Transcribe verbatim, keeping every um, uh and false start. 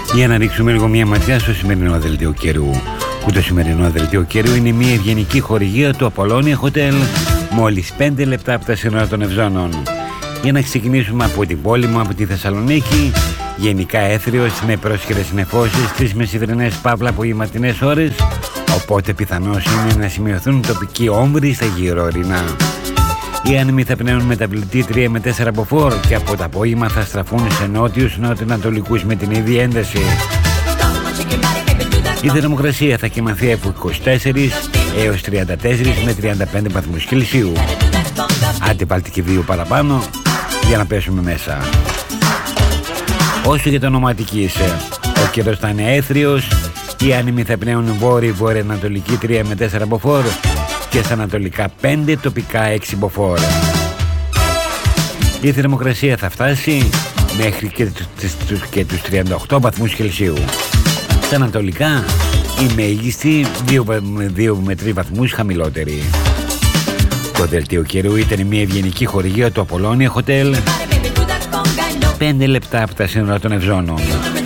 Για να ρίξουμε λίγο μια ματιά στο σημερινό δελτίο καιρού. Που το σημερινό δελτίο καιρού είναι μια ευγενική χορηγία του Απολώνια Hotel, μόλις πέντε λεπτά από τα σύνορα των Ευζώνων. Για να ξεκινήσουμε από την πόλη μου, από τη Θεσσαλονίκη, γενικά έθριος με πρόσχερες νεφώσεις στις μεσημβρινές παύλα απογευματινές ώρες, οπότε πιθανώς είναι να σημειωθούν τοπικοί όμβροι στα γύρω ορεινά. Οι άνεμοι θα πνέουν μεταβλητή τρία με τέσσερα μποφόρ και από το απόγευμα θα στραφούν σε νότιους νοτιοανατολικούς με την ίδια ένταση. Η θερμοκρασία θα κοιμαθεί από είκοσι τέσσερα έως τριάντα τέσσερα με τριάντα πέντε βαθμούς Κελσίου. Άντε βάλτε και δύο παραπάνω για να πέσουμε μέσα. Όσο για το όνομα Αττικής, ο καιρός θα είναι έθριος, οι άνεμοι θα πνέουν βόρειο-βορειοανατολική τρία με τέσσερα μποφόρ και στα ανατολικά πέντε, τοπικά έξι μποφόρ. Η θερμοκρασία θα φτάσει μέχρι και τους, και τους τριάντα οκτώ βαθμούς Κελσίου. Στα ανατολικά η μέγιστη δύο με τρία βαθμούς χαμηλότερη. Το δελτίο καιρού ήταν μια ευγενική χορηγία του Απολώνια Hotel, πέντε λεπτά από τα σύνορα των Ευζώνων.